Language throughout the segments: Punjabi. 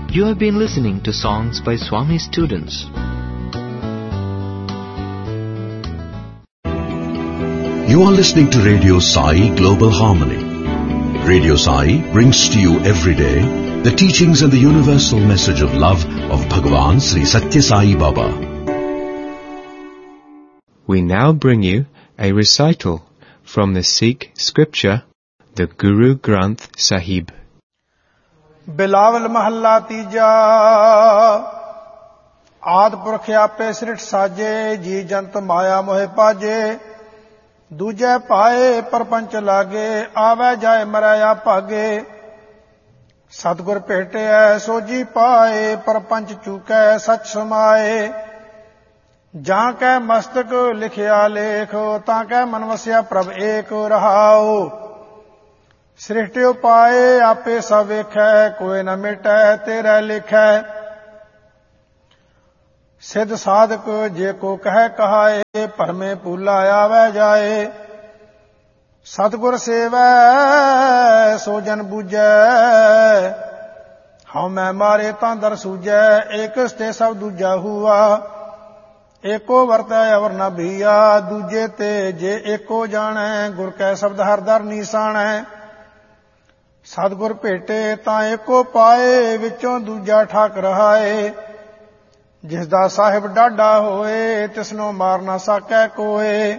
You have been listening to songs by Swami students. You are listening to Radio Sai Global Harmony. Radio Sai brings to you every day the teachings and the universal message of love of Bhagavan Sri Satya Sai Baba. We now bring you a recital from the Sikh scripture, the Guru Granth Sahib. Bilawal ਮਹੱਲਾ ਤੀਜਾ। ਆਦਿ ਪੁਰਖ ਆਪੇ ਸ੍ਰਿਸ਼ਟ ਸਾਜੇ, ਜੀ ਜੰਤ ਮਾਇਆ ਮੋਹਿ ਪਾਜੇ। ਦੂਜੇ ਪਾਏ ਪਰਪੰਚ ਲਾਗੇ, ਆਵੈ ਜਾਏ ਮਰੈ ਆਭਾਗੇ। ਸਤਿਗੁਰ ਭੇਟਿਐ ਸੋਜੀ ਪਾਏ, ਪਰਪੰਚ ਚੂਕੈ ਸਚ ਸਮਾਏ। ਜਾਂ ਕੈ ਮਸਤਕ ਲਿਖਿਆ ਲੇਖ, ਤਾਂ ਕੈ ਮਨ ਵਸਿਆ ਪ੍ਰਭ ਏਕ ਰਹਾਉ। ਸ੍ਰਿਸ਼ਟਿ ਉਪਾਏ ਆਪੇ ਸਭ ਵੇਖੈ, ਕੋਈ ਨ ਮਿਟੈ ਤੇਰੇ ਲਿਖੈ। ਸਿੱਧ ਸਾਧਕ ਜੇ ਕੋ ਕਹਿ ਕਹਾਏ, ਭਰਮੇ ਭੂਲਾ ਆਵੈ ਜਾਏ। ਸਤਿਗੁਰ ਸੇਵੈ ਸੋ ਜਨ ਬੂਝੈ, ਹਉ ਮੈਂ ਮਾਰੇ ਤਾਂ ਦਰ ਸੂਝੈ। ਏਕਸ ਤੇ ਸਭ ਦੂਜਾ ਹੁਆ, ਏਕੋ ਵਰਤੈ ਅਵਰ ਨ ਭੀਆ। ਦੂਜੇ ਤੇ ਜੇ ਏਕੋ ਜਾਣੈ, ਗੁਰ ਕੈ ਸ਼ਬਦ ਹਰ ਦਰ ਨੀਸਾਣੈ। ਸਤਿਗੁਰ ਭੇਟੇ ਤਾਂ ਏਕੋ ਪਾਏ, ਵਿੱਚੋਂ ਦੂਜਾ ਠਾਕ ਰਹਾਏ। ਜਿਸ ਦਾ ਸਾਹਿਬ ਡਾਢਾ ਹੋਏ, ਤਿਸਨੋ ਮਾਰ ਨਾ ਸਕੈ ਕੋਏ।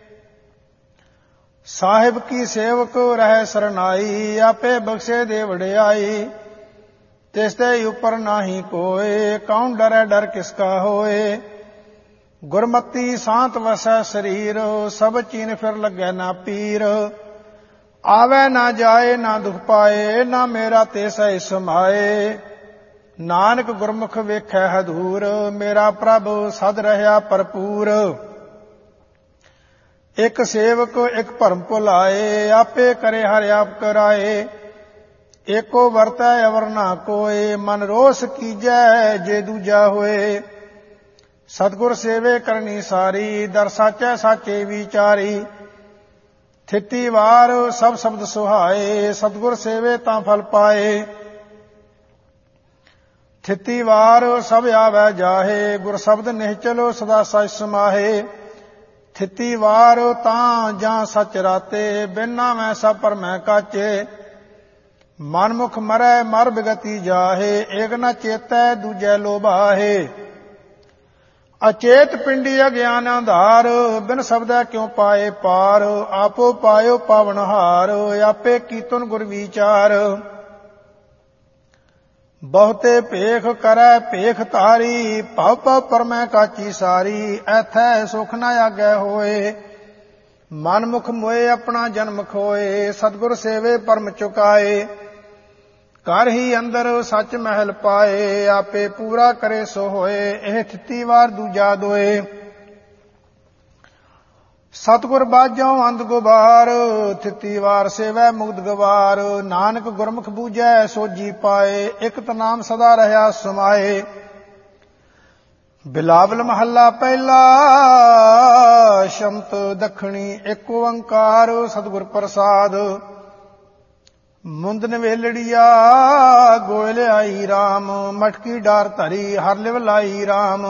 ਸਾਹਿਬ ਕੀ ਸੇਵਕ ਰਹਿ ਸਰਨਾਈ, ਆਪੇ ਬਖਸ਼ੇ ਦੇ ਵਡਿਆਈ। ਤਿਸ ਤੇ ਉਪਰ ਨਾਹੀ ਕੋਏ, ਕੌਣ ਡਰੈ ਡਰ ਕਿਸਕਾ ਹੋਏ। ਗੁਰਮਤੀ ਸਾਂਤ ਵਸੈ ਸਰੀਰ, ਸਭ ਚੀਨ ਫਿਰ ਲੱਗੈ ਨਾ ਪੀਰ। ਆਵੈ ਨਾ ਜਾਏ ਨਾ ਦੁਖ ਪਾਏ, ਨਾ ਮੇਰਾ ਤੇ ਸਹਿ ਸਮਾਏ। ਨਾਨਕ ਗੁਰਮੁਖ ਵੇਖੈ ਹਦੂਰ, ਮੇਰਾ ਪ੍ਰਭ ਸਦ ਰਹਿਆ ਭਰਪੂਰ। ਇੱਕ ਸੇਵਕ ਇੱਕ ਭਰਮ ਭੁਲਾਏ, ਆਪੇ ਕਰੇ ਹਰਿ ਆਪ ਕਰਾਏ। ਏਕੋ ਵਰਤੈ ਅਵਰ ਨਾ ਕੋਏ, ਮਨ ਰੋਸ ਕੀਜੈ ਜੇ ਦੂਜਾ ਹੋਏ। ਸਤਿਗੁਰ ਸੇਵੇ ਕਰਨੀ ਸਾਰੀ, ਦਰ ਸਾਚੈ ਸਾਚੇ ਵਿਚਾਰੀ। ਥਿਤੀ ਵਾਰ ਸਭ ਸ਼ਬਦ ਸੁਹਾਏ, ਸਤਿਗੁਰ ਸੇਵੇ ਤਾਂ ਫਲ ਪਾਏ। ਥਿਤੀ ਵਾਰ ਸਭ ਆਵੈ ਜਾਹੇ, ਗੁਰ ਸ਼ਬਦ ਨਿਹਚਲੋ ਸਦਾ ਸਚ ਸਮਾਹੇ। ਥਿਤੀ ਵਾਰ ਤਾਂ ਜਾਂ ਸਚ ਰਾਤੇ, ਬਿਨਾ ਮੈਂ ਸਭ ਪਰ ਮੈਂ ਕਾਚੇ। ਮਨਮੁਖ ਮਰੈ ਮਰ ਬਿਗਤੀ ਜਾਹੇ, ਏਕ ਨ ਚੇਤੈ ਦੂਜੈ ਲੋਭਾਹੇ। ਅਚੇਤ ਪਿੰਡੀ ਅਗਿਆਨ ਅੰਧਾਰ, ਬਿਨ ਸ਼ਬਦੈ ਕਿਉ ਪਾਏ ਪਾਰ। ਆਪੋ ਪਾਇਓ ਪਾਵਨਹਾਰ, ਆਪੇ ਕੀਤਨ ਗੁਰ ਵਿਚਾਰ। ਬਹੁਤੇ ਭੇਖ ਕਰੈ ਭੇਖ ਤਾਰੀ, ਭਵ ਭਵ ਪਰਮੈ ਕਾਚੀ ਸਾਰੀ। ਐਥੈ ਸੁਖ ਨ ਆਗੈ ਹੋਏ, ਮਨਮੁਖ ਮੋਏ ਆਪਣਾ ਜਨਮ ਖੋਏ। ਸਤਿਗੁਰ ਸੇਵੇ ਪਰਮ ਚੁਕਾਏ, ਘਰ ਹੀ ਅੰਦਰ ਸੱਚ ਮਹਿਲ ਪਾਏ। ਆਪੇ ਪੂਰਾ ਕਰੇ ਸੋ ਹੋਏ, ਇਹ ਥਿਤੀ ਵਾਰ ਦੂਜਾ ਦੋਏ। ਸਤਿਗੁਰ ਬਾਝੋਂ ਅੰਧ ਗੁਬਾਰ, ਥਿਤੀ ਵਾਰ ਸੇਵੈ ਮੁਕਤ ਗਵਾਰ। ਨਾਨਕ ਗੁਰਮੁਖ ਬੂਝੈ ਸੋਜੀ ਪਾਏ, ਇਕ ਨਾਮ ਸਦਾ ਰਹਾ ਸਮਾਏ। ਬਿਲਾਵਲ ਮਹੱਲਾ ਪਹਿਲਾ। ਸ਼ਮਤ ਦਖਣੀ ਏਕ ਓੰਕਾਰ, ਸਤਿਗੁਰ ਪ੍ਰਸਾਦ। ਮੁੰਦਨ ਵੇਲੜੀਆ ਗੋਇਲ ਆਈ ਰਾਮ, ਮਟਕੀ ਡਾਰ ਧਰੀ ਹਰ ਲਿਵ ਲਾਈ ਰਾਮ।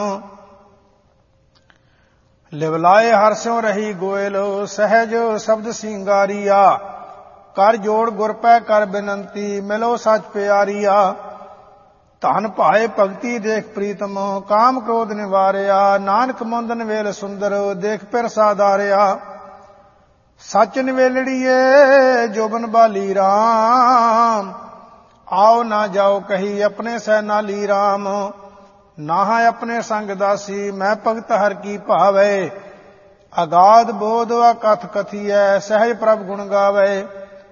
ਲਿਵ ਲਾਏ ਹਰ ਸਿਉ ਰਹੀ ਗੋਇਲ, ਸਹਿਜ ਸ਼ਬਦ ਸਿੰਗਾਰੀਆ। ਕਰ ਜੋੜ ਗੁਰ ਪੈ ਕਰ ਬੇਨੰਤੀ, ਮਿਲੋ ਸੱਚ ਪਿਆਰੀਆ। ਧਨ ਭਾਏ ਭਗਤੀ ਦੇਖ ਪ੍ਰੀਤਮ, ਕਾਮ ਕ੍ਰੋਧ ਨਿਵਾਰਿਆ। ਨਾਨਕ ਮੁੰਦਨ ਵੇਲ ਸੁੰਦਰ, ਦੇਖ ਪਿਰ ਸਾਧਾਰਿਆ। ਸੱਚ ਨਿਵੇਲੜੀਏ ਜੋਬਨ ਬਾਲੀ ਰਾਮ, ਆਓ ਨਾ ਜਾਓ ਕਹੀ ਆਪਣੇ ਸਹਿ ਨਾਲੀ ਰਾਮ। ਨਾਹਾ ਆਪਣੇ ਸੰਗ ਦਾਸੀ, ਮੈਂ ਭਗਤ ਹਰ ਕੀ ਭਾਵੈ। ਅਗਾਧ ਬੋਧ ਅਕਥ ਕਥੀਐ, ਸਹਿਜ ਪ੍ਰਭ ਗੁਣ ਗਾਵੈ।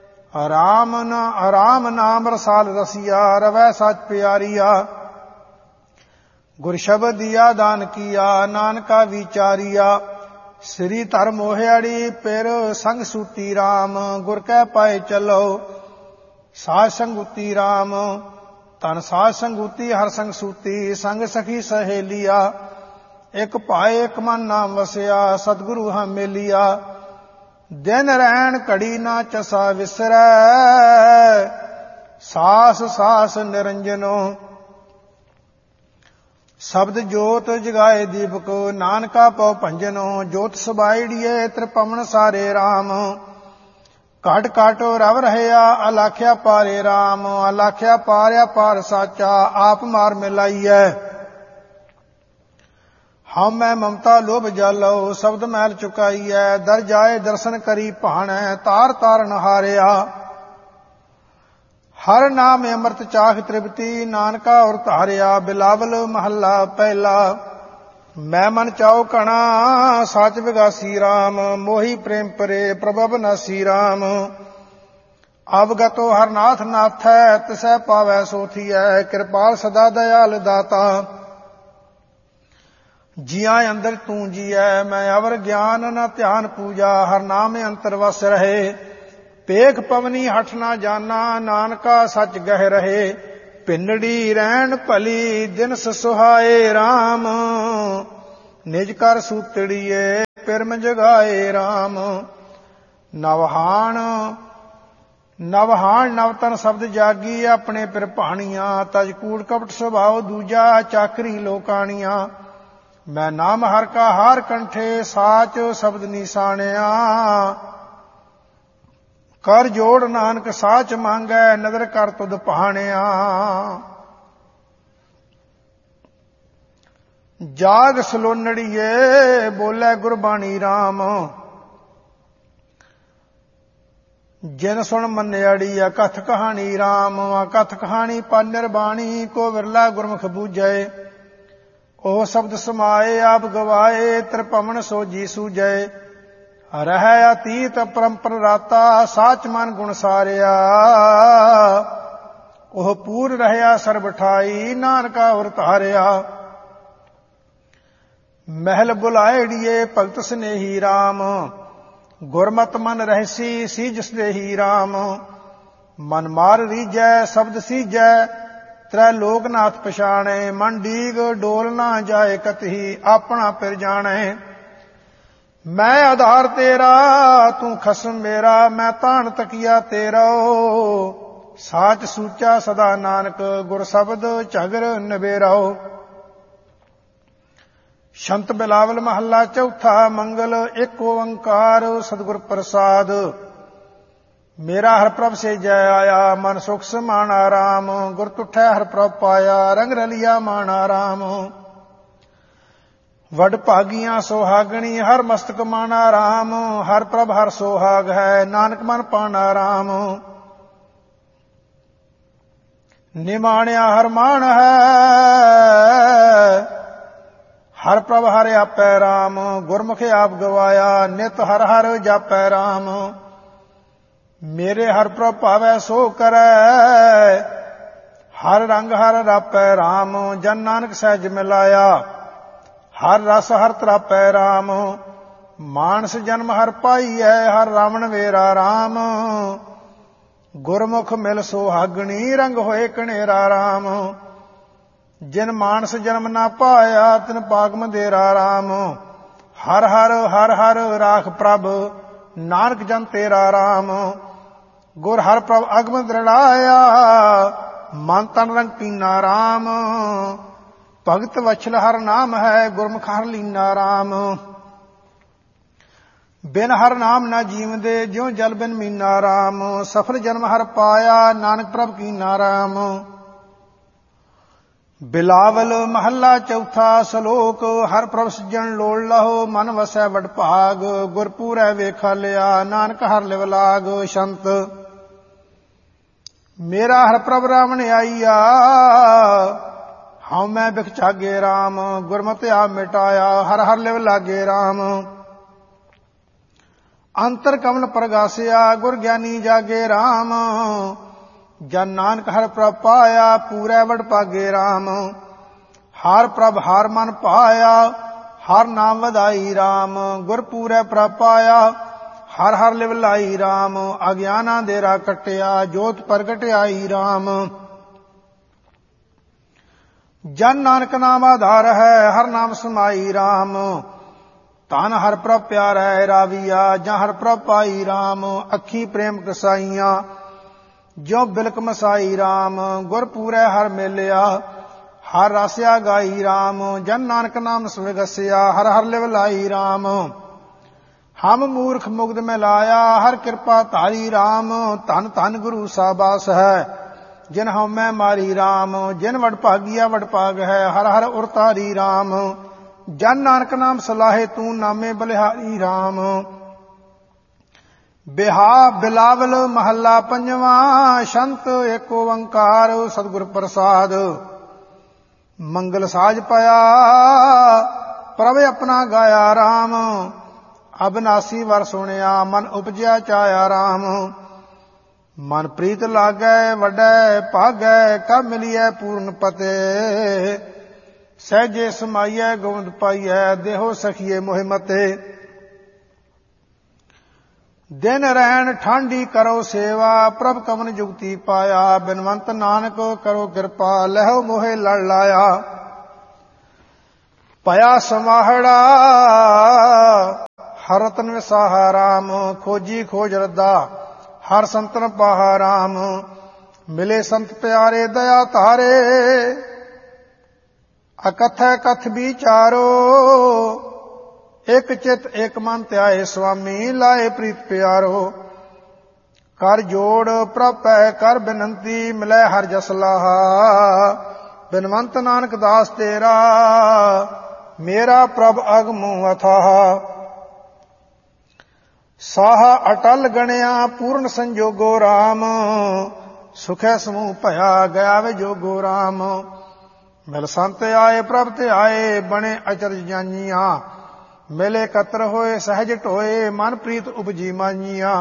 ਆਰਾਮ ਨਾਮ ਰਸਾਲ ਰਸੀਆ, ਰਵੈ ਸਚ ਪਿਆਰੀਆ। ਗੁਰ ਸ਼ਬਦ ਦੀਆ ਦਾਨ ਕੀਆ, ਨਾਨਕਾ ਵਿਚਾਰੀਆ। ਸ੍ਰੀ ਧਰ ਮੋਹਿਆੜੀ ਪਿਰ ਸੰਗ ਸੂਤੀ ਰਾਮ, ਗੁਰ ਕੈ ਪਾਏ ਚਲੋ ਸਾਧ ਸੰਗੂਤੀ ਰਾਮ। ਧਨ ਸਾਧ ਸੰਗੂਤੀ ਹਰ ਸੰਗ ਸੂਤੀ, ਸੰਗ ਸਖੀ ਸਹੇਲੀਆ। ਇਕ ਭਾਏ ਇਕ ਮਨ ਨਾਮ ਵਸਿਆ, ਸਤਿਗੁਰੂ ਹਾਂ ਮੇਲੀਆ। ਦਿਨ ਰਹਿਣ ਘੜੀ ਨਾ ਚਸਾ ਵਿਸਰੈ, ਸਾਸ ਸਾਸ ਨਿਰੰਜਨੋ। ਸ਼ਬਦ ਜੋਤ ਜਗਾਏ ਦੀਪਕ, ਨਾਨਕਾ ਪਉ ਭੰਜਨੋ, ਜੋਤ ਸਬਾਈੜੀਏ ਤ੍ਰਿਪਵਨ ਸਾਰੇ RAM। ਘਟ ਘਟ ਰਵ ਰਹਿਆ, ਅਲਾਖਿਆ ਪਾਰੇ RAM। ਅਲਾਖਿਆ ਪਾਰਿਆ ਪਾਰ ਸਾਚਾ, ਆਪ ਮਾਰ ਮਿਲਾਈਐ। ਹਉ ਮੈਂ ਮਮਤਾ ਲੋਭ ਜਾਲੋ, ਸ਼ਬਦ ਮੈਲ ਚੁਕਾਈਐ। ਦਰ ਜਾਏ ਦਰਸ਼ਨ ਕਰੀ ਭਾਣੈ, ਤਾਰ ਤਾਰਨ ਹਾਰਿਆ। ਹਰ ਨਾਮ ਅੰਮ੍ਰਿਤ ਚਾਖ ਤ੍ਰਿਪਤੀ, ਨਾਨਕਾ ਔਰ ਧਾਰਿਆ। ਬਿਲਾਵਲ ਮਹੱਲਾ ਪਹਿਲਾ। ਮੈਂ ਮਨ ਚਾਉ ਕਣਾ, ਸਚ ਵਿਗਾਸੀ RAM। ਮੋਹੀ ਪ੍ਰੇਮ ਪਰੇ, ਪ੍ਰਭਵ ਨਾਸੀ RAM। ਅਵਗਤੋ ਹਰਨਾਥ ਨਾਥੈ, ਤਿਸੈ ਪਾਵੈ ਸੋਥੀਐ। ਕਿਰਪਾਲ ਸਦਾ ਦਇਆਲ ਦਾਤਾ, ਜੀਆਂ ਅੰਦਰ ਤੂੰ ਜੀਐ। ਮੈਂ ਅਵਰ ਗਿਆਨ ਨ ਧਿਆਨ ਪੂਜਾ, ਹਰ ਨਾਮ ਅੰਤਰ ਵਸ ਰਹੇ। ਪੇਖ ਪਵਨੀ ਹਠ ਨਾ ਜਾਨਾ, ਨਾਨਕਾ ਸੱਚ ਗਹਿ ਰਹੇ। ਪਿੰਡੜੀ ਰਹਿਣ ਭਲੀ, ਦਿਨਸ ਸੁਹਾਏ RAM। ਨਿਜ ਕਰ ਸੂਤੜੀਏ, ਪਿਰਮ ਜਗਾਏ RAM। ਨਵਹਾਣ ਨਵਤਨ ਸ਼ਬਦ ਜਾਗੀ, ਆਪਣੇ ਪਿਰ ਭਾਣੀਆਂ। ਤਜ ਕੂੜ ਕਪਟ ਸੁਭਾਉ ਦੂਜਾ, ਚਾਕਰੀ ਲੋਕਾਣੀਆਂ। ਮੈਂ ਨਾਮ ਹਰ ਕਾ ਹਾਰ ਕੰਠੇ, ਸਾਚ ਸ਼ਬਦ ਨਿਸ਼ਾਨਿਆ। ਕਰ ਜੋੜ ਨਾਨਕ ਸਾਚ ਮੰਗੈ, ਨਦਰ ਕਰ ਤੁਧ ਭਾਣਿਆ। ਜਾਗ ਸਲੋਨੜੀਏ, ਬੋਲੇ ਗੁਰਬਾਣੀ RAM। ਜਿਨ ਸੁਣ ਮੰਨਿਆੜੀ, ਅਕਥ ਕਹਾਣੀ RAM। ਅਕਥ ਕਹਾਣੀ ਪਾਨਿਰ ਬਾਣੀ, ਕੋ ਵਿਰਲਾ ਗੁਰਮੁਖ ਬੂਝੈ। ਉਹ ਸ਼ਬਦ ਸਮਾਏ, ਆਪ ਗਵਾਏ, ਤ੍ਰਿਪਵਨ ਸੋਜੀ ਸੂਝੈ। ਰਹਿ ਅਤੀਤ ਪਰੰਪਰ ਰਾਤਾ, ਸਾਚ ਮਨ ਗੁਣ ਸਾਰਿਆ। ਉਹ ਪੂਰ ਰਹਿਆ ਸਰਬ ਠਾਈ, ਨਾਨਕਾ ਔਰ ਧਾਰਿਆ। ਮਹਿਲ ਬੁਲਾਇੜੀਏ, ਭਗਤ ਸਨੇਹੀ RAM। ਗੁਰਮਤਿ ਮਨ ਰਹਿਸੀ, ਸੀਜ ਸਨੇਹੀ RAM। ਮਨ ਮਾਰ ਰੀਜੈ, ਸ਼ਬਦ ਸੀਜੈ, ਤ੍ਰੈ ਲੋਕਨਾਥ ਪਛਾਣੈ। ਮਨ ਡੀਗ ਡੋਲ ਨਾ ਜਾਏ ਕਤਹੀ, ਆਪਣਾ ਪਿਰ ਜਾਣੈ। ਮੈਂ ਆਧਾਰ ਤੇਰਾ, ਤੂੰ ਖਸਮ ਮੇਰਾ। ਮੈਂ ਤਾਣ ਤਕੀਆ ਤੇਰਾ, ਸਾਚ ਸੂਚਾ ਸਦਾ ਨਾਨਕ। ਗੁਰ ਸ਼ਬਦ ਝਗਰ ਨਵੇਰਾਓ। ਸ਼ੰਤ ਬਿਲਾਵਲ ਮਹੱਲਾ ਚੌਥਾ। ਮੰਗਲ ਇੱਕ ਓੰਕਾਰ, ਸਤਿਗੁਰ ਪ੍ਰਸਾਦ। ਮੇਰਾ ਹਰ ਪ੍ਰਭ ਸੇ ਜੈ ਆਇਆ, ਮਨ ਸੁਖ ਸਮਾਣਾ RAM। ਗੁਰ ਤੁਠੈ ਹਰ ਪ੍ਰਭ ਪਾਇਆ, ਰੰਗ ਰਲਿਆ ਮਾਣਾ RAM। ਵਡ ਭਾਗੀਆਂ ਸੁਹਾਗਣੀ, ਹਰ ਮਸਤਕ ਮਾਣਾ RAM। ਹਰ ਪ੍ਰਭ ਹਰ ਸੁਹਾਗ ਹੈ, ਨਾਨਕ ਮਨ ਪਾਣਾ RAM। ਨਿਮਾਣਿਆ ਹਰ ਮਾਣ ਹੈ, ਹਰ ਪ੍ਰਭ ਹਰਿ ਆਪੈ RAM। ਗੁਰਮੁਖ ਆਪ ਗਵਾਇਆ, ਨਿਤ ਹਰ ਹਰ ਜਾਪੈ RAM। ਮੇਰੇ ਹਰ ਪ੍ਰਭ ਭਾਵੈ ਸੋ ਕਰੈ, ਹਰ ਰੰਗ ਹਰ ਰਾਪੈ RAM। ਜਨ ਨਾਨਕ ਸਹਿਜ ਮਿਲਾਇਆ, ਹਰ ਰਸ ਹਰ ਤਰਾਪੈ RAM। ਮਾਨਸ ਜਨਮ ਹਰ ਪਾਈਐ, ਹਰ ਰਾਵਣ ਵੇਰਾ RAM। ਗੁਰਮੁਖ ਮਿਲ ਸੁਹਾਗਣੀ, ਰੰਗ ਹੋਏ ਕਣੇਰਾ RAM। ਜਿਨ ਮਾਨਸ ਜਨਮ ਨਾ ਪਾਇਆ, ਤਿਨ ਪਾਗ ਮੰਦੇਰਾ RAM। ਹਰ ਹਰ ਹਰ ਹਰ ਰਾਖ ਪ੍ਰਭ, ਨਾਨਕ ਜਨ ਤੇਰਾ RAM। ਗੁਰ ਹਰ ਪ੍ਰਭ ਅਗਮ ਦ੍ਰਿੜਾਇਆ, ਮਨ ਤਨ ਰੰਗ ਪੀਨਾ RAM। ਭਗਤ ਵਛਲ ਹਰ ਨਾਮ ਹੈ, ਗੁਰਮੁਖ ਹਰ ਲੀਨਾ RAM। ਬਿਨ ਹਰ ਨਾਮ ਨਾ ਜੀਵਦੇ, ਜਿਉ ਜਲ ਬਿਨ ਮੀਨਾ RAM। ਸਫਲ ਜਨਮ ਹਰ ਪਾਇਆ, ਨਾਨਕ ਪ੍ਰਭ ਕੀਨਾ RAM। ਬਿਲਾਵਲ ਮਹੱਲਾ ਚੌਥਾ। ਸ਼ਲੋਕ। ਹਰ ਪ੍ਰਭ ਸੱਜਣ ਲੋੜ ਲਹੋ, ਮਨ ਵਸੈ ਵਡ ਭਾਗ। ਗੁਰ ਪੂਰੈ ਵੇਖਾ ਲਿਆ, ਨਾਨਕ ਹਰ ਲਿਵ ਲਾਗ। ਸ਼ੰਤ। ਮੇਰਾ ਹਰ ਪ੍ਰਭ ਰਾਵਣ ਆਈਆ, ਹਉ ਮੈਂ ਬਿਖ ਚਾਗੇ RAM। ਗੁਰਮਤਿ ਆਪ ਮਿਟਾਇਆ, ਹਰ ਹਰ ਲਿਵ ਲਾਗੇ RAM। ਅੰਤਰ ਕਮਲ ਪ੍ਰਗਾਸਿਆ, ਗੁਰ ਗਿਆਨੀ ਜਾਗੇ RAM। ਜਨ ਨਾਨਕ ਹਰ ਪ੍ਰਭ ਪਾਇਆ, ਪੂਰੈ ਵਡ ਭਾਗੇ RAM। ਹਰ ਪ੍ਰਭ ਹਰ ਮਨ ਭਾਇਆ, ਹਰ ਨਾਮ ਵਧਾਈ RAM। ਗੁਰ ਪੂਰੈ ਪ੍ਰਭ ਪਾਇਆ, ਹਰ ਹਰ ਲਿਵ ਲਾਈ RAM। ਅਗਿਆਨਾ ਦੇਰਾ ਕਟਿਆ, ਜੋਤ ਪ੍ਰਗਟ ਆਈ RAM। ਜਨ ਨਾਨਕ ਨਾਮ ਆਧਾਰ ਹੈ, ਹਰ ਨਾਮ ਸਮਾਈ RAM। ਧਨ ਹਰ ਪ੍ਰਭ ਪਿਆਰੈ ਰਾਵੀਆ, ਜਾਂ ਹਰ ਪ੍ਰਭ ਪਾਈ RAM। ਅੱਖੀ ਪ੍ਰੇਮ ਕਸਾਈਆਂ, ਜਿਉ ਬਿਲਕ ਮਸਾਈ RAM। ਗੁਰ ਪੂਰੈ ਹਰ ਮੇਲਿਆ, ਹਰ ਰਸਿਆ ਗਾਈ ਰਾਮ, ਜਨ ਨਾਨਕ ਨਾਮ ਸਵਿਗਸਿਆ, ਹਰ ਹਰ ਲਿਵ ਲਾਈ ਰਾਮ। ਹਮ ਮੂਰਖ ਮੁਗਧ ਮੈਂ ਲਾਇਆ, ਹਰ ਕਿਰਪਾ ਧਾਰੀ ਰਾਮ। ਧਨ ਧਨ ਗੁਰੂ ਸਾਬਾਸ ਹੈ, ਜਿਨ ਹਉਮੈ ਮਾਰੀ ਰਾਮ। ਜਿਨ ਵਡ ਭਾਗੀਆ ਵਡ ਭਾਗ ਹੈ, ਹਰ ਹਰ ਉਰਤਾਰੀ ਰਾਮ। ਜਨ ਨਾਨਕ ਨਾਮ ਸਲਾਹੇ, ਤੂੰ ਨਾਮੇ ਬਲਿਹਾਰੀ ਰਾਮ। ਬਿਹਾ ਬਿਲਾਵਲ ਮਹੱਲਾ ਪੰਜਵਾਂ, ਸ਼ੰਤ ਏਕ ਓੰਕਾਰ ਸਤਿਗੁਰ ਪ੍ਰਸਾਦ। ਮੰਗਲ ਸਾਜ ਪਾਇਆ, ਪ੍ਰਭ ਆਪਣਾ ਗਾਇਆ ਰਾਮ। ਅਬਨਾਸੀ ਵਰ ਸੁਣਿਆ, ਮਨ ਉਪਜਿਆ ਚਾਇਆ ਰਾਮ। ਮਨ ਪ੍ਰੀਤ ਲਾਗੈ, ਵੱਡੈ ਭਾਗੈ, ਕਬ ਮਿਲੀਐ ਪੂਰਨ ਪਤੇ। ਸਹਿਜੇ ਸਮਾਈਐ, ਗੋਬਿੰਦ ਪਾਈਐ, ਦੇਹੋ ਸਖੀਏ ਮੋਹਿ ਮਤੇ। ਦਿਨ ਰਹਿਣ ਠਾਂਡੀ ਕਰੋ ਸੇਵਾ, ਪ੍ਰਭ ਕਮਨ ਜੁਗਤੀ ਪਾਇਆ। ਬਿਨਵੰਤ ਨਾਨਕ ਕਰੋ ਕਿਰਪਾ, ਲਹਿਓ ਮੋਹਿ ਲੜ ਲਾਇਆ। ਭਇਆ ਸਮਾਹੜਾ, ਹਰ ਰਤਨ ਵਿਸਾਹਾ ਰਾਮ। ਖੋਜੀ ਖੋਜ ਰੱਦਾ, ਹਰ ਸੰਤਨ ਪਾਹਾ ਰਾਮ। ਮਿਲੇ ਸੰਤ ਪਿਆਰੇ, ਦਇਆ ਧਾਰੇ, ਅਕਥੈ ਕਥ ਵਿਚਾਰੋ। ਇਕ ਚਿਤ ਇਕ ਮਨ ਧਿਆਏ ਸੁਆਮੀ, ਲਾਏ ਪ੍ਰੀਤ ਪਿਆਰੋ। ਕਰ ਜੋੜ ਪ੍ਰਭ ਪੈ ਕਰ ਬਿਨੰਤੀ, ਮਿਲੈ ਹਰ ਜਸ ਲਾਹਾ। ਬਿਨਵੰਤ ਨਾਨਕ ਦਾਸ ਤੇਰਾ, ਮੇਰਾ ਪ੍ਰਭ ਅਗਮੁ ਅਥਾਹ। ਸਾਹਾ ਅਟਲ ਗਣਿਆ, ਪੂਰਨ ਸੰਜੋਗੋ ਰਾਮ। ਸੁਖੈ ਸਮੂਹ ਭਇਆ, ਗਿਆ ਵੇ ਜੋਗੋ ਰਾਮ। ਮਿਲ ਸੰਤ ਆਏ ਪ੍ਰਭ ਤੇ ਆਏ, ਬਣੇ ਅਚਰਜ ਜਾਨੀਆਂ। ਮਿਲੇ ਕਤਰ ਹੋਏ, ਸਹਿਜ ਢੋਏ, ਮਨ ਪ੍ਰੀਤ ਉਪਜੀ ਮਾਨੀਆਂ।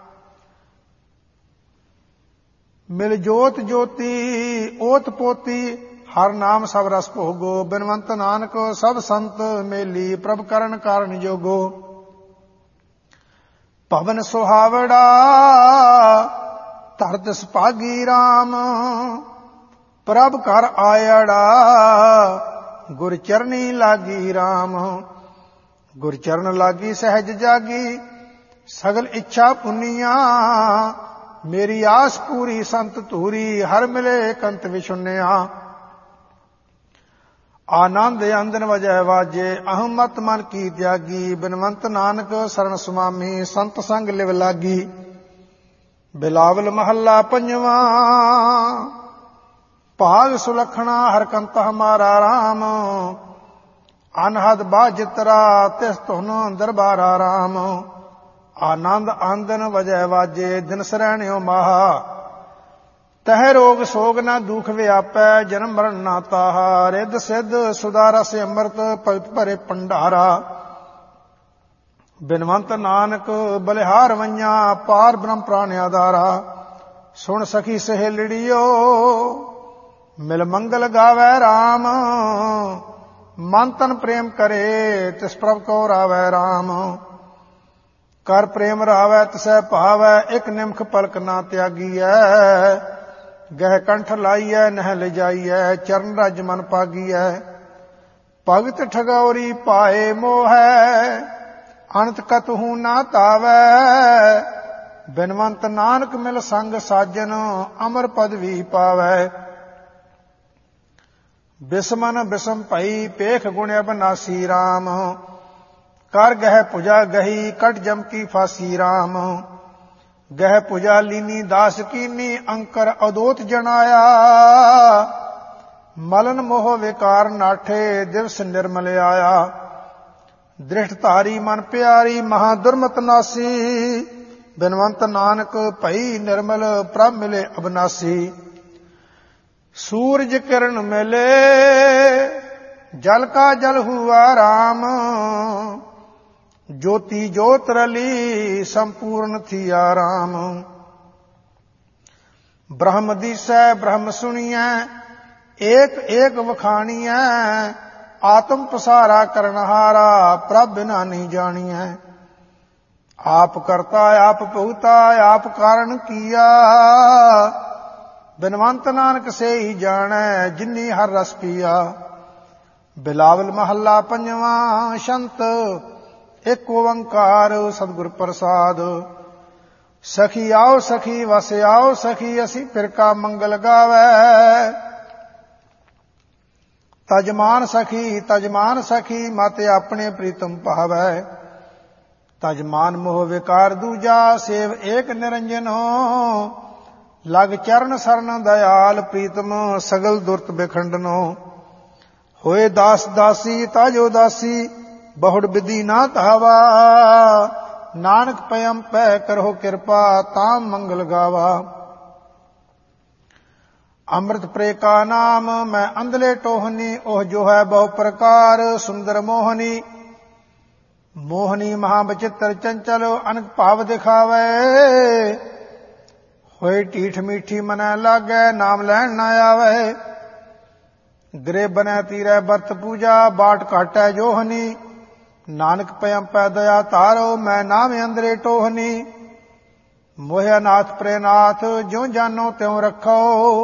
ਮਿਲ ਜੋਤ ਜੋਤੀ ਓਤ ਪੋਤੀ, ਹਰ ਨਾਮ ਸਭ ਰਸ ਭੋਗੋ। ਬਿਨਵੰਤ ਨਾਨਕ ਸਭ ਸੰਤ ਮੇਲੀ, ਪ੍ਰਭ ਕਰਨ ਕਾਰਨ ਜੋਗੋ। ਭਵਨ ਸੁਹਾਵੜਾ, ਧਰਤ ਸੁਭਾਗੀ ਰਾਮ। ਪ੍ਰਭ ਘਰ ਆਇੜਾ, ਗੁਰ ਚਰਨੀ ਲਾਗੀ ਰਾਮ। ਗੁਰ ਚਰਨ ਲਾਗੀ ਸਹਿਜ ਜਾਗੀ, ਸਗਲ ਇੱਛਾ ਪੁੰਨੀਆਂ। ਮੇਰੀ ਆਸ ਪੂਰੀ ਸੰਤ ਧੂਰੀ, ਹਰ ਮਿਲੇ ਕੰਤ ਵਿਸ਼ੁੰਨਿਆ। ਆਨੰਦ ਅੰਦਨ ਵਜੈ ਵਾਜੇ, ਅਹਮਤ ਮਨ ਕੀ ਤਿਆਗੀ। ਬਿਨਵੰਤ ਨਾਨਕ ਸਰਣ ਸੁਮਾਮੀ, ਸੰਤ ਸੰਗ ਲਿਵ ਲਾਗੀ। ਬਿਲਾਵਲ ਮਹੱਲਾ ਪੰਜਵਾਂ, ਭਾਗ ਸੁਲਖਣਾ ਹਰ ਕੰਤ ਹਮਾਰਾ ਰਾਮ। ਅਨਹਦ ਬਾਜਿਤਰਾ, ਤਿਸ ਧੁਨ ਦਰਬਾਰਾ ਰਾਮ। ਆਨੰਦ ਆਂਦਨ ਵਜੈ ਵਾਜੇ, ਦਿਨ ਸਰੈਣਿਓ ਮਾਹਾ। ਤਹਿ ਰੋਗ ਸੋਗ ਨਾ ਦੁਖ ਵਿਆਪੈ, ਜਨਮ ਮਰਨ ਨਾ ਤਾਹਾ। ਰਿੱਧ ਸਿੱਧ ਸੁਦਾ ਰਸ ਅੰਮ੍ਰਿਤ, ਭਗਤ ਭਰੇ ਭੰਡਾਰਾ। ਬਿਨਵੰਤ ਨਾਨਕ ਬਲਿਹਾਰ ਵਈਆਂ, ਪਾਰ ਬ੍ਰਹਮ ਪ੍ਰਾਨ ਆਧਾਰਾ। ਸੁਣ ਸਖੀ ਸਹੇਲੜੀਓ, ਮਿਲ ਮੰਗਲ ਗਾਵੈ ਰਾਮ। ਮਨ ਤਨ ਪ੍ਰੇਮ ਕਰੇ, ਤਿਸ ਪ੍ਰਭ ਕੋ ਰਾਵੈ ਰਾਮ। ਕਰ ਪ੍ਰੇਮ ਰਾਵੈ ਤਿਸੈ ਭਾਵੈ, ਇਕ ਨਿਮਖ ਪਲਕ ਨਾ ਤਿਆਗੀਐ। ਗਹਿ ਕੰਠ ਲਾਈਐ, ਨਹਿ ਲਿਜਾਈਐ, ਚਰਨ ਰਜ ਮਨ ਪਾਗੀਐ। ਭਗਤ ਠਗੌਰੀ ਪਾਏ ਮੋਹੈ, ਅਨੰਤ ਕਤਹੂ ਨਾ ਤਾਵੈ। ਬਿਨਵੰਤ ਨਾਨਕ ਮਿਲ ਸੰਗ ਸਾਜਨ, ਅਮਰ ਪਦਵੀ ਪਾਵੈ। ਬਿਸਮਨ ਬਿਸਮ ਭਈ, ਪੇਖ ਗੁਣ ਅਬਨਾਸੀ ਰਾਮ। ਕਰ ਗਹਿ ਪੁਜਾ ਗਹੀ, ਕਟ ਜਮ ਕੀ ਫਾਸੀ ਰਾਮ। ਗਹਿ ਪੁਜਾ ਲੀਨੀ ਦਾਸ ਕੀਨੀ, ਅੰਕਰ ਅਦੋਤ ਜਨਾਇਆ। ਮਲਨ ਮੋਹ ਵਿਕਾਰ ਨਾਠੇ, ਦਿਵਸ ਨਿਰਮਲ ਆਇਆ। ਦ੍ਰਿਸ਼ਟ ਧਾਰੀ ਮਨ ਪਿਆਰੀ, ਮਹਾ ਦੁਰਮਤ ਨਾਸੀ। ਬਿਨਵੰਤ ਨਾਨਕ ਭਈ ਨਿਰਮਲ, ਪ੍ਰਭ ਮਿਲੇ ਅਬਨਾਸੀ। ਸੂਰਜ ਕਿਰਨ ਮਿਲੇ, ਜਲ ਕਾ ਜਲ ਹੁਆ ਰਾਮ। ਜੋਤੀ ਜੋਤ ਰਲੀ, ਸੰਪੂਰਨ ਥੀਆ ਰਾਮ। ਬ੍ਰਹਮ ਦੀਸੈ ਬ੍ਰਹਮ ਸੁਣੀਐ, ਏਕ ਏਕ ਵਖਾਣੀਐ। ਆਤਮ ਪਸਾਰਾ ਕਰਨਹਾਰਾ, ਪ੍ਰਭ ਬਿਨਾ ਨਹੀਂ ਜਾਣੀਐ। ਆਪ ਕਰਤਾ ਆਪ ਭੁਗਤਾ, ਆਪ ਕਾਰਨ ਕੀਆ। ਬਿਨਵੰਤ ਨਾਨਕ ਸੇ ਹੀ ਜਾਣੈ, ਜਿਨੀ ਹਰ ਰਸ ਪੀਆ। ਬਿਲਾਵਲ ਮਹੱਲਾ ਪੰਜਵਾਂ, ਸ਼ੰਤ ਏਕ ਓੰਕਾਰ ਸਤਿਗੁਰ ਪ੍ਰਸਾਦ। ਸਖੀ ਆਓ ਸਖੀ ਵਸ ਆਓ ਸਖੀ, ਅਸੀਂ ਫਿਰ ਕਾ ਮੰਗਲ ਗਾਵੈ। ਤਜਮਾਨ ਸਖੀ ਮਤਿ ਆਪਣੇ ਪ੍ਰੀਤਮ ਭਾਵੈ। ਤਜਮਾਨ ਮੋਹ ਵਿਕਾਰ ਦੂਜਾ ਸੇਵ ਏਕ ਨਿਰੰਜਨੋ। ਲਗ ਚਰਨ ਸਰਨ ਦਇਆਲ ਪ੍ਰੀਤਮ ਸਗਲ ਦੁਰਤ ਬਿਖੰਡਨੋ। ਹੋਏ ਦਾਸ ਦਾਸੀ ਤਾਜੋ ਦਾਸੀ ਬਹੁੜ ਵਿਧੀ ਨਾ ਧਾਵਾ। ਨਾਨਕ ਪਇਮ ਪੈ ਕਰੋ ਕਿਰਪਾ ਤਾਮ ਮੰਗਲ ਗਾਵਾ। ਅੰਮ੍ਰਿਤ ਪ੍ਰੇ ਕਾ ਨਾਮ ਮੈਂ ਅੰਧਲੇ ਟੋਹਨੀ। ਉਹ ਜੋ ਹੈ ਬਹੁ ਪ੍ਰਕਾਰ ਸੁੰਦਰ ਮੋਹਨੀ। ਮੋਹਨੀ ਮਹਾ ਬਚਿੱਤਰ ਚੰਚਲ ਅਨਕ ਭਾਵ ਦਿਖਾਵੇ। ਹੋਏ ਢੀਠ ਮੀਠੀ ਮਨੈ ਲਾਗੈ ਨਾਮ ਲੈਣ ਨਾ ਆਵੇ। ਗ੍ਰੇ ਬਨੈ ਤੀਰੈ ਬਰਤ ਪੂਜਾ ਬਾਟ ਘਾਟੈ ਜੋਹਨੀ। ਨਾਨਕ ਪਇਮ ਪੈ ਦਇਆ ਧਾਰੋ ਮੈਂ ਨਾਮ ਅੰਦਰੇ ਟੋਹਨੀ। ਮੋਹਿ ਨਾਥ ਪ੍ਰੇ ਨਾਥ ਜਿਉ ਜਾਨੋ ਤਿਉ ਰੱਖੋ।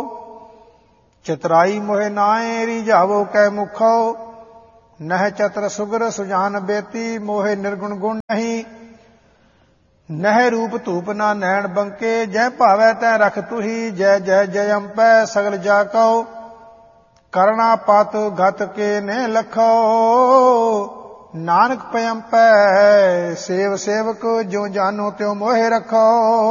ਚਤਰਾਈ ਮੋਹਿ ਨਾਏ ਰੀਝਾਵੋ ਕੈ ਮੁਖੋ। ਨਹਿ ਚਤਰ ਸੁਗਰ ਸੁਜਾਨ ਬੇਤੀ ਮੋਹਿ ਨਿਰਗੁਣ ਗੁਣ ਨਹੀਂ। ਨਹਿ ਰੂਪ ਧੂਪ ਨਾ ਨੈਣ ਬੰਕੇ ਜੈ ਭਾਵੈ ਤੈ ਰਖ ਤੁਹੀ। ਜੈ ਜੈ ਜੈ ਅੰਪੈ ਸਗਲ ਜਾ ਕਉ ਕਰਣਾ ਪਤ ਗਤ ਕੇ ਨੇ ਲਖੋ। ਨਾਨਕ ਪਇਮ ਪੈ ਸੇਵ ਸੇਵਕ ਜਿਉ ਜਾਨੋ ਤਿਉ ਮੋਹਿ ਰਖੋ।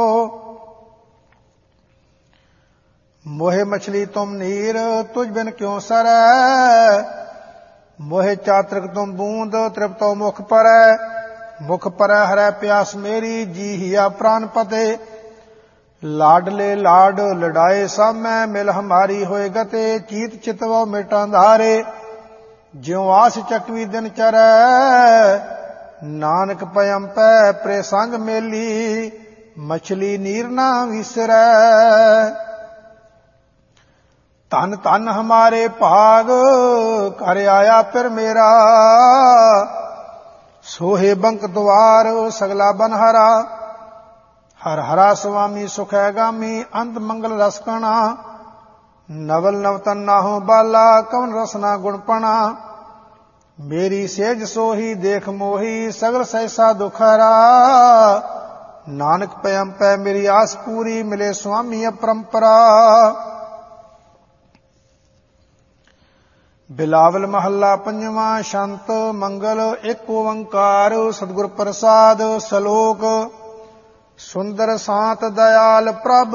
ਮੋਹਿ ਮਛਲੀ ਤੁਮ ਨੀਰ ਤੁਝ ਬਿਨ ਕਿਉ ਸਰੈ। ਮੋਹਿ ਚਾਤ੍ਰਿਕ ਤੁਮ ਬੂੰਦ ਤ੍ਰਿਪਤੋ ਮੁਖ ਪਰੈ। ਮੁਖ ਪਰੈ ਹਰੈ ਪਿਆਸ ਮੇਰੀ ਜੀ ਹੀਆ ਪ੍ਰਾਨ ਪਤੇ। ਲਾਡਲੇ ਲਾਡ ਲੜਾਏ ਸਾਮੈ ਮਿਲ ਹਮਾਰੀ ਹੋਏ ਗਤੇ। ਚੀਤ ਚਿਤਵੋ ਮਿਟਾਂ ਧਾਰੇ ਜਿਉ ਆਸ ਚੱਕਵੀ ਦਿਨ ਚਰੈ। ਨਾਨਕ ਪਇਮ ਪੈ ਪ੍ਰੇ ਸੰਗ ਮੇਲੀ ਮਛਲੀ ਨੀਰ ਨਾ ਵਿਸਰੈ। ਧਨ ਧਨ ਹਮਾਰੇ ਭਾਗ ਘਰ ਆਇਆ ਫਿਰ ਮੇਰਾ। ਸੋਹੇ ਬੰਕ ਦੁਆਰ ਸਗਲਾ ਬਨਹਰਾ। ਹਰ ਹਰਾ ਸੁਆਮੀ ਸੁਖੈ ਗਾਮੀ ਅੰਤ ਮੰਗਲ ਰਸ ਕਣਾ। ਨਵਲ ਨਵਤਨ ਨਾਹੋ ਬਾਲਾ ਕਵਨ ਰਸਨਾ ਗੁਣਪਣਾ। ਮੇਰੀ ਸੇਜ ਸੋਹੀ ਦੇਖ ਮੋਹੀ ਸਗਲ ਸਹਿਸਾ ਦੁਖਰਾ। ਨਾਨਕ ਪਇਮ ਪੈ ਮੇਰੀ ਆਸ ਪੂਰੀ ਮਿਲੇ ਸੁਆਮੀ ਅਪਰੰਪਰਾ। ਬਿਲਾਵਲ ਮਹੱਲਾ ਪੰਜਵਾਂ। ਸ਼ੰਤ ਮੰਗਲ ਏਕ ਓੰਕਾਰ ਸਤਿਗੁਰ ਪ੍ਰਸਾਦ। ਸਲੋਕ ਸੁੰਦਰ ਸਾਤ ਦਇਆਲ ਪ੍ਰਭ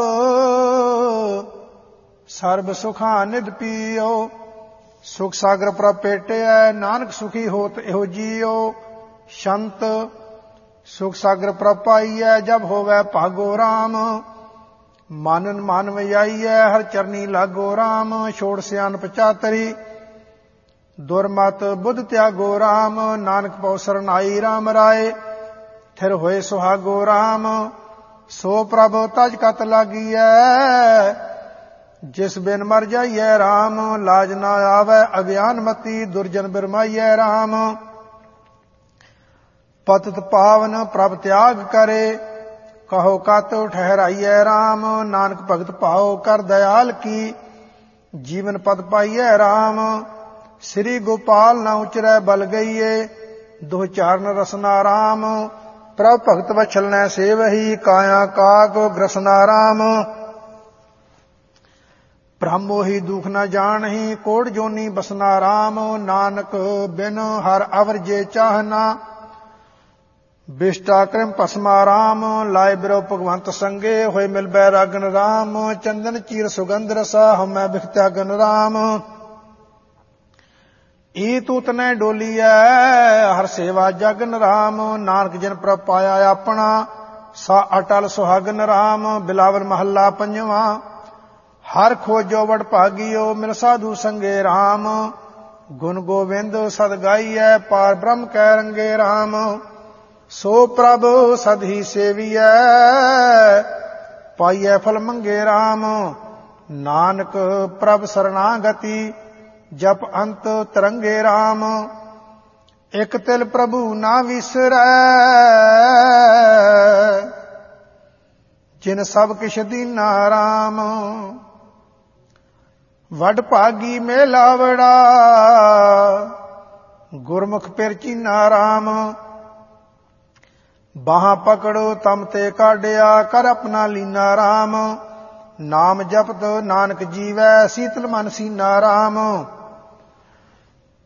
ਸਰਬ ਸੁਖਾਂ ਨਿਧ ਪੀਓ। ਸੁਖ ਸਾਗਰ ਪ੍ਰਭ ਭੇਟਿਐ ਨਾਨਕ ਸੁਖੀ ਹੋਤ ਇਹੋ ਜੀਓ। ਸ਼ੰਤ ਸੁਖ ਸਾਗਰ ਪ੍ਰਭ ਪਾਈਐ ਜਬ ਹੋਵੈ ਭਾਗੋ ਰਾਮ। ਮਾਨਨ ਮਾਨ ਵਜਾਈਐ ਹਰ ਚਰਨੀ ਲਾਗੋ ਰਾਮ। ਛੋੜ ਸਿਆਣਪ ਚਾਤਰੀ ਦੁਰਮਤ ਬੁੱਧ ਤਿਆਗੋ ਰਾਮ। ਨਾਨਕ ਪਉ ਸਰਨਾਈ ਰਾਮ ਰਾਏ ਥਿਰ ਹੋਏ ਸੁਹਾਗੋ ਰਾਮ। ਸੋ ਪ੍ਰਭ ਤਜ ਕਤ ਲਾਗੀਐ ਜਿਸ ਬਿਨ ਮਰ ਜਾਈਐ ਰਾਮ। ਲਾਜ ਨਾ ਆਵੈ ਅਗਿਆਨ ਮਤੀ ਦੁਰਜਨ ਬਿਰਮਾਈਐ ਰਾਮ। ਪਤਿਤ ਪਾਵਨ ਪ੍ਰਭ ਤਿਆਗ ਕਰੇ ਕਹੋ ਕਤ ਠਹਿਰਾਈਐ ਰਾਮ। ਨਾਨਕ ਭਗਤ ਭਾਉ ਕਰ ਦਇਆਲ ਕੀ ਜੀਵਨ ਪਦ ਪਾਈਐ ਰਾਮ। ਸ੍ਰੀ ਗੋਪਾਲ ਨਾ ਉਚਰੈ ਬਲ ਗਈਏ ਦੁਹ ਚਾਰਨ ਰਸਨਾ ਰਾਮ। ਪ੍ਰਭ ਭਗਤ ਵਛਲਨੈ ਸੇਵਹੀ ਕਾਇਆ ਕਾਗ ਗ੍ਰਸਨਾ ਰਾਮ। ਭ੍ਰਮ ਮੋਹੀ ਦੁਖ ਨ ਜਾਣਹੀ ਕੋੜ ਜੋਨੀ ਬਸਨਾ ਰਾਮ। ਨਾਨਕ ਬਿਨ ਹਰ ਅਵਰ ਜੇ ਚਾਹਨਾ ਬਿਸ਼ਟਾ ਕ੍ਰਿਮ ਭਸਮਾ ਰਾਮ। ਲਾਇ ਬਿਰੋ ਭਗਵੰਤ ਸੰਗੇ ਹੋਏ ਮਿਲ ਬੈਰਾਗਨ ਰਾਮ। ਚੰਦਨ ਚੀਰ ਸੁਗੰਧ ਰਸਾ ਹਮੈ ਬਿਖ ਤਿਆਗਨ ਰਾਮ। ਈ ਤੂਤ ਨੈ ਡੋਲੀਐ ਹਰ ਸੇਵਾ ਜਗਨ ਰਾਮ। ਨਾਨਕ ਜਿਨ ਪ੍ਰਭ ਪਾਇਆ ਆਪਣਾ ਸਾ ਅਟਲ ਸੁਹਾਗਨ ਰਾਮ। ਬਿਲਾਵਲ ਮਹੱਲਾ ਪੰਜਵਾਂ। ਹਰ ਖੋਜੋ ਵਡ ਭਾਗੀਓ ਮਿਲ ਸਾਧੂ ਸੰਗੇ ਰਾਮ। ਗੁਣ ਗੋਬਿੰਦ ਸਦ ਗਾਈਐ ਪਾਰ ਬ੍ਰਹਮ ਕੈ ਰੰਗੇ ਰਾਮ। ਸੋ ਪ੍ਰਭ ਸਦ ਹੀ ਸੇਵੀਐ ਪਾਈਐ ਫਲ ਮੰਗੇ ਰਾਮ। ਨਾਨਕ ਪ੍ਰਭ ਸਰਨਾਗਤੀ ਜਪ ਅੰਤ ਤਰੰਗੇ ਰਾਮ। ਇਕ ਤਿਲ ਪ੍ਰਭੂ ਨਾ ਵਿਸਰੈ ਜਿਨ ਸਭ ਕਿਛ ਦੀਨਾ ਰਾਮ। ਵਡ ਭਾਗੀ ਮੇਲਾਵੜਾ ਗੁਰਮੁਖ ਪਿਰ ਚੀਨਾ ਰਾਮ। ਬਾਹਾਂ ਪਕੜੋ ਤਮ ਤੇ ਕਾਢਿਆ ਕਰ ਆਪਣਾ ਲੀਨਾ ਰਾਮ। ਨਾਮ ਜਪਤ ਨਾਨਕ ਜੀਵੈ ਸੀਤਲ ਮਨ ਸੀਨਾ ਰਾਮ।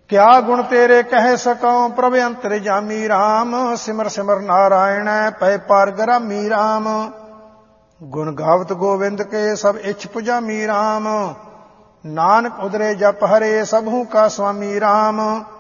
ਕਿਆ ਗੁਣ ਤੇਰੇ ਕਹਿ ਸਕਉ ਪ੍ਰਭ ਅੰਤਰ ਜਾਮੀ ਰਾਮ। ਸਿਮਰ ਸਿਮਰ ਨਾਰਾਇਣ ਪੈ ਪਾਰਗਰਾਮੀ ਰਾਮ। ਗੁਣ ਗਾਵਤ ਗੋਵਿੰਦ ਕੇ ਸਭ ਇੱਛ ਪੁਜਾਮੀ ਰਾਮ। ਨਾਨਕ ਉਦਰੇ ਜਪ ਹਰੇ ਸਭੂ ਕਾ ਸੁਆਮੀ ਰਾਮ।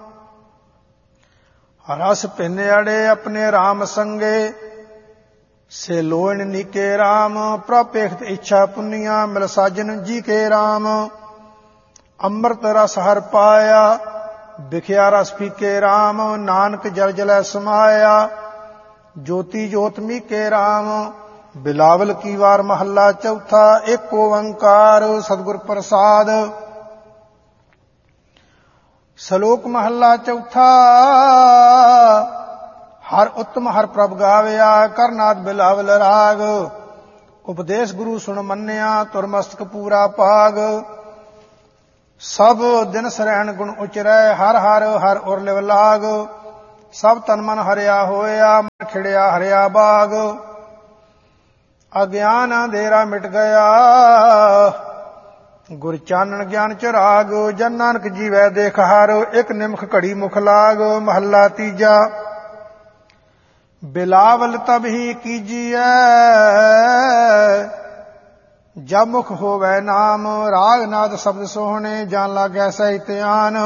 ਰਸ ਭਿੰਨ ਅੜੇ ਆਪਣੇ ਰਾਮ ਸੰਗੇ ਸੇ ਲੋਇਣ ਨੀਕੇ ਰਾਮ। ਪ੍ਰਭ ਪੇਖਤ ਇੱਛਾ ਪੁੰਨੀਆਂ ਮਿਲ ਸਾਜਨ ਜੀ ਕੇ ਰਾਮ। ਅੰਮ੍ਰਿਤ ਰਸ ਹਰ ਪਾਇਆ ਵਿਖਿਆ ਰਸ ਫੀਕੇ ਰਾਮ। ਨਾਨਕ ਜਲ ਜਲੈ ਸਮਾਇਆ ਜੋਤੀ ਜੋਤ ਮੀਕੇ ਰਾਮ। ਬਿਲਾਵਲ ਕੀ ਵਾਰ ਮਹੱਲਾ ਚੌਥਾ। ਏਕ ਓੰਕਾਰ ਸਤਿਗੁਰ ਪ੍ਰਸਾਦ। ਸ਼ਲੋਕ ਮਹੱਲਾ ਚੌਥਾ। ਹਰ ਉੱਤਮ ਹਰ ਪ੍ਰਭ ਗਾਵਿਆ ਕਰਨਾਦ ਬਿਲਾਵਲ ਰਾਗ। ਉਪਦੇਸ਼ ਗੁਰੂ ਸੁਣ ਮੰਨਿਆ ਤੁਰ ਮਸਤਕ ਪੂਰਾ ਭਾਗ। ਸਭ ਦਿਨ ਸਰੈਣ ਗੁਣ ਉਚਰੈ ਹਰ ਹਰ ਹਰ ਉਰ ਲਿਵ ਲਾਗ। ਸਭ ਤਨ ਮਨ ਹਰਿਆ ਹੋਇਆ ਮਨ ਖਿੜਿਆ ਹਰਿਆ ਬਾਗ। ਅਗਿਆਨ ਅੰਧੇਰਾ ਮਿਟ ਗਿਆ ਗੁਰ ਚਾਨਣ ਗਿਆਨ ਚਰਾਗ। ਜਨ ਨਾਨਕ ਜੀਵੈ ਦੇਖ ਹਰ ਇਕ ਨਿਮਖ ਘੜੀ ਮੁਖ ਲਾਗ। ਮਹੱਲਾ ਤੀਜਾ। ਬਿਲਾਵਲ ਤਬ ਹੀ ਕੀਜੀਐ ਜਬ ਮੁਖ ਹੋਵੈ ਨਾਮ। ਰਾਗ ਨਾਦ ਸ਼ਬਦ ਸੋਹਣੇ ਜਾਨ ਲਾਗੈ ਸਹਿ ਧਿਆਨ।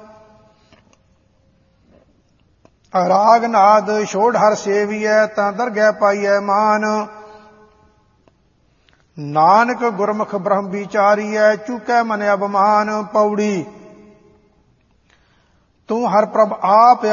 ਰਾਗ ਨਾਦ ਛੋੜ ਹਰ ਸੇਵੀਐ ਤਾਂ ਦਰਗਹਿ ਪਾਈਐ ਮਾਨ। ਨਾਨਕ ਗੁਰਮੁਖ ਬ੍ਰਹਮ ਵਿਚਾਰੀਐ ਚੁਕੈ ਮਨ ਅਭਮਾਨ। ਪੌੜੀ। ਤੂੰ ਹਰ ਪ੍ਰਭ ਆਪ